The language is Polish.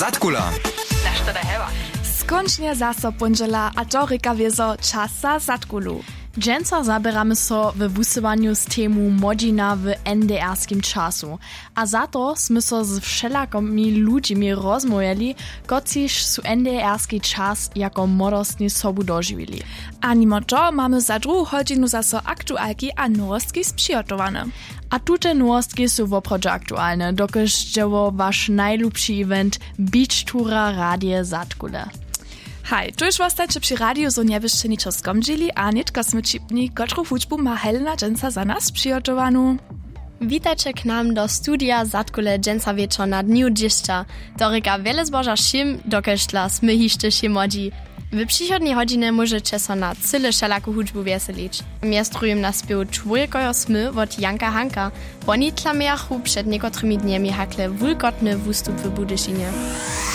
Zatkula. Skoncznie zaso ponžela a to reka wiezo czas za zatkulu. Dżęca zabieramy so w wusywaniu z temu modzina w NDR-skim czasu. A za to sme so z wszelakomi ludźmi rozmojeli, kociż su NDR-ski czas jako modostnie sobu dożywili. A mimo to mamy za druhou hodinu zaso aktualki a nowostki sprzygotowane. A tute nowostki su woprawdźe aktualne, dokelž dzieło wasz najlubszy event Beach Tura Radie Zatkule. Hej, tu już wastajcie przy radiu, so nie byście niczo skomdzili, a nitka sme čipni, kotru hudźbu ma Helena Dżęca za nas przygotowanu. Witajcie k nam do studia Zatkule Dżęca wieczor na dniu dzieszcza. Do ryka wiele zboża szym, dokelž dla sme hiszcze się modzi. W przychodniej godzinie możecie so na cyle szelaku hudźbu weselić. Miestrujem na spiew Czwórkojo smy od Janka Hanka. Oni tlamejachu przed niekotrymi dniami hakle wulkotny wustup w Budyszynie.